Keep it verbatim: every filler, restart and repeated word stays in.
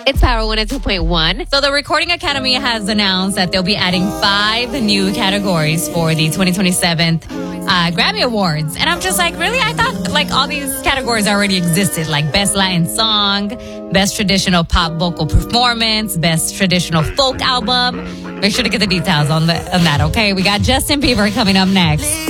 It's Power one oh two point one. So the Recording Academy has announced that they'll be adding five new categories for the twenty twenty-seven uh, Grammy Awards. And I'm just like, really? I thought like all these categories already existed, like Best Latin Song, Best Traditional Pop Vocal Performance, Best Traditional Folk Album. Make sure to get the details on, the, on that, okay? We got Justin Bieber coming up next.